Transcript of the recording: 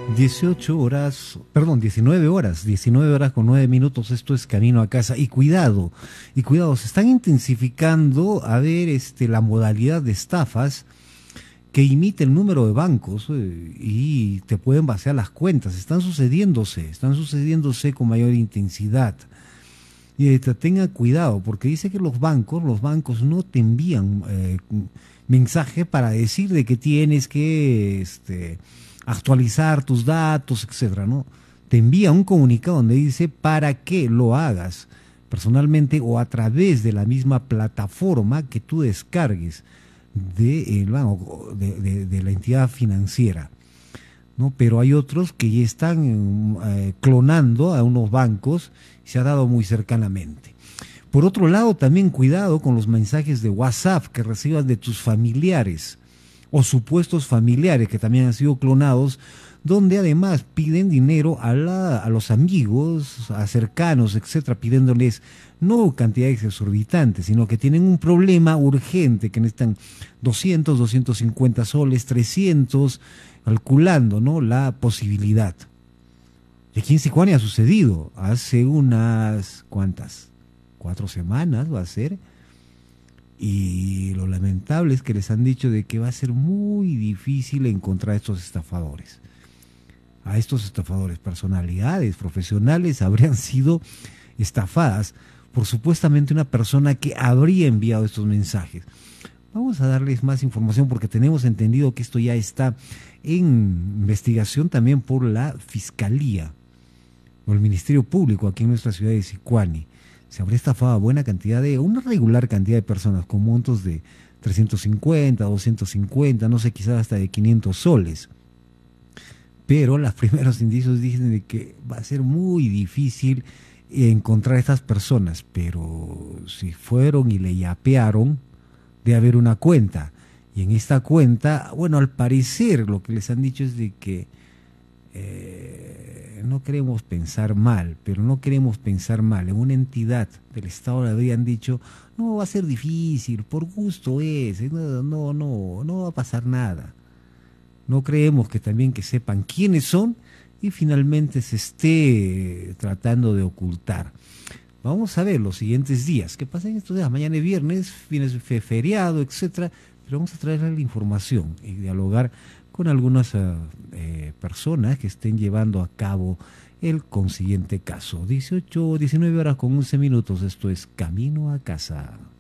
19 horas con 9 minutos, esto es Camino a Casa. Y cuidado, se están intensificando, la modalidad de estafas que imita el número de bancos y te pueden vaciar las cuentas. Están sucediéndose con mayor intensidad. Y tenga cuidado, porque dice que los bancos no te envían mensaje para decir de que tienes que actualizar tus datos, etcétera, ¿no? Te envía un comunicado donde dice para que lo hagas personalmente o a través de la misma plataforma que tú descargues del banco, de la entidad financiera, ¿no? Pero hay otros que ya están clonando a unos bancos y se ha dado muy cercanamente. Por otro lado, también cuidado con los mensajes de WhatsApp que recibas de tus familiares o supuestos familiares que también han sido clonados, donde además piden dinero a los amigos, a cercanos, etcétera, pidiéndoles no cantidades exorbitantes, sino que tienen un problema urgente, que necesitan 200, 250 soles, 300, calculando, ¿no?, la posibilidad. Y aquí en Sicuani ha sucedido, hace unas, ¿cuántas? 4 semanas va a ser. Y lo lamentable es que les han dicho de que va a ser muy difícil encontrar a estos estafadores. A estos estafadores, personalidades profesionales habrían sido estafadas por supuestamente una persona que habría enviado estos mensajes. Vamos a darles más información porque tenemos entendido que esto ya está en investigación también por la Fiscalía o el Ministerio Público aquí en nuestra ciudad de Sicuani. Se habría estafado a una regular cantidad de personas con montos de 350, 250, no sé, quizás hasta de 500 soles. Pero los primeros indicios dicen de que va a ser muy difícil encontrar a estas personas, pero si fueron y le yapearon, debe haber una cuenta. Y en esta cuenta, bueno, al parecer lo que les han dicho es de que no queremos pensar mal, en una entidad del Estado le habrían dicho, no, va a ser difícil, por gusto no va a pasar nada. No creemos que también que sepan quiénes son y finalmente se esté tratando de ocultar. Vamos a ver los siguientes días, qué pasa en estos días, mañana es viernes, feriado, etcétera, pero vamos a traerle la información y dialogar con algunas personas que estén llevando a cabo el consiguiente caso. 19 horas con 11 minutos, esto es Camino a Casa.